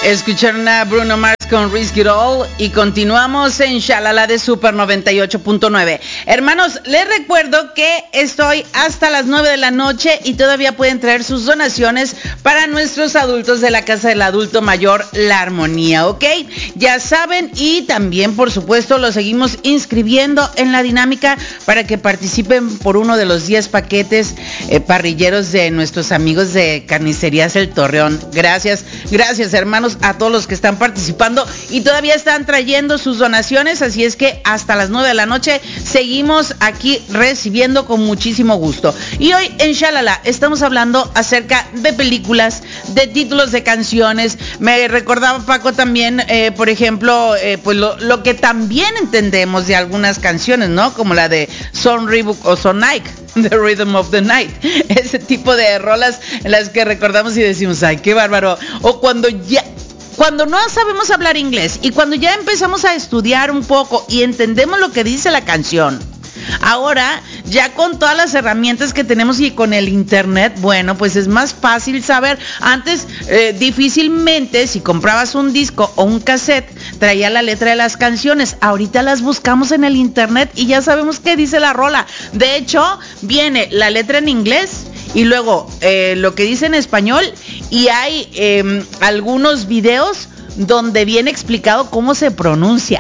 Escucharon a Bruno Mars con Risk It All y continuamos en Shalala de Super 98.9. Hermanos, les recuerdo que estoy hasta las 9 de la noche y todavía pueden traer sus donaciones para nuestros adultos de la Casa del Adulto Mayor La Armonía, ¿ok? Ya saben, y también, por supuesto, los seguimos inscribiendo en la dinámica para que participen por uno de los 10 paquetes parrilleros de nuestros amigos de Carnicerías El Torreón. Gracias, hermanos, a todos los que están participando y todavía están trayendo sus donaciones, así es que hasta las 9 de la noche seguimos aquí recibiendo con muchísimo gusto. Y hoy en Shalala estamos hablando acerca de películas, de títulos de canciones. Me recordaba Paco también, por ejemplo, pues lo que también entendemos de algunas canciones, ¿no? Como la de Son Reebok o Son Nike, The Rhythm of the Night. Ese tipo de rolas en las que recordamos y decimos, ay, qué bárbaro. O cuando no sabemos hablar inglés y cuando ya empezamos a estudiar un poco y entendemos lo que dice la canción. Ahora, ya con todas las herramientas que tenemos y con el internet, bueno, pues es más fácil saber. Antes, difícilmente, si comprabas un disco o un cassette, traía la letra de las canciones. Ahorita las buscamos en el internet y ya sabemos qué dice la rola. De hecho, viene la letra en inglés y luego lo que dice en español, y hay algunos videos donde viene explicado cómo se pronuncia.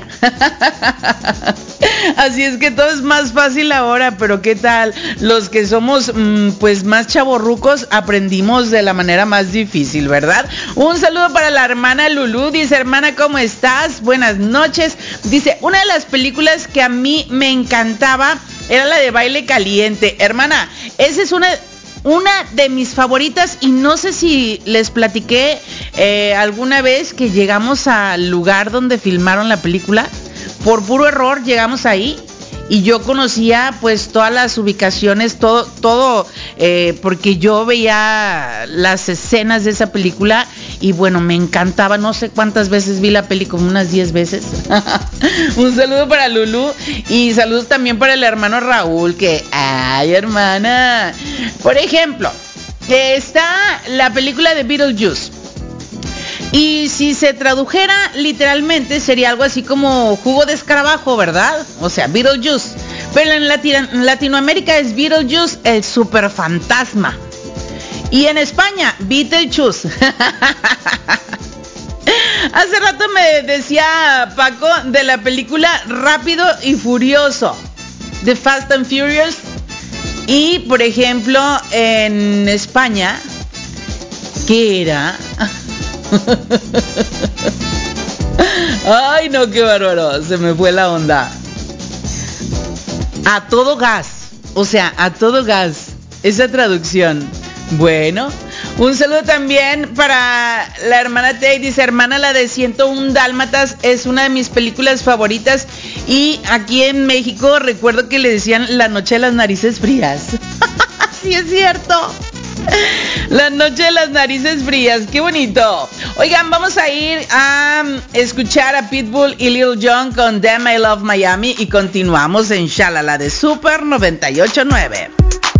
Así es que todo es más fácil ahora, pero ¿qué tal? Los que somos pues más chavorrucos aprendimos de la manera más difícil, ¿verdad? Un saludo para la hermana Lulú. Dice, hermana, ¿cómo estás? Buenas noches. Dice, una de las películas que a mí me encantaba era la de Baile Caliente. Hermana, esa es una de mis favoritas y no sé si les platiqué alguna vez que llegamos al lugar donde filmaron la película. Por puro error llegamos ahí y yo conocía pues todas las ubicaciones, todo porque yo veía las escenas de esa película y bueno, me encantaba. No sé cuántas veces vi la peli, como unas 10 veces. Un saludo para Lulú y saludos también para el hermano Raúl, que, ay, hermana. Por ejemplo, está la película de Beetlejuice. Y si se tradujera literalmente sería algo así como jugo de escarabajo, ¿verdad? O sea, Beetlejuice. Pero en Latinoamérica es Beetlejuice, el super fantasma. Y en España, Beetlejuice. Hace rato me decía Paco de la película Rápido y Furioso, The Fast and Furious. Y por ejemplo, en España, ¿qué era? Ay, no, qué bárbaro, se me fue la onda. A todo gas, o sea, a todo gas, esa traducción. Bueno, un saludo también para la hermana Tay. Dice, hermana, la de 101 Dálmatas es una de mis películas favoritas. Y aquí en México recuerdo que le decían La Noche de las Narices Frías. Sí, es cierto. La Noche de las Narices Frías, qué bonito. Oigan, vamos a ir a escuchar a Pitbull y Lil Jon con Damn I Love Miami y continuamos en Shalala de Super 98.9.